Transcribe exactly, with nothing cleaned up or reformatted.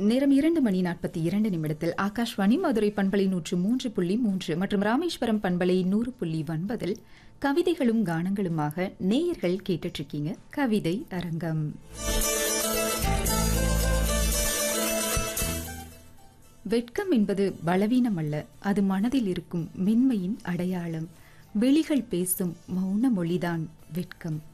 நேரம் இரண்டு மணி நாற்பத்தி இரண்டு நிமிடத்தில் ஆகாஷ்வாணி மதுரை பண்பலை நூற்று மூன்று புள்ளி மூன்று மற்றும் ராமேஸ்வரம் பண்பலை நூறு புள்ளி ஒன்பதில் கவிதைகளும் கானங்களுமாக நேயர்கள் கேட்டுட்டு இருக்கீங்க கவிதை அரங்கம். வெட்கம் என்பது பலவீனம் அல்ல, அது மனதில் இருக்கும் மென்மையின் அடையாளம். விழிகள் பேசும் மௌன மொழிதான் வெட்கம்.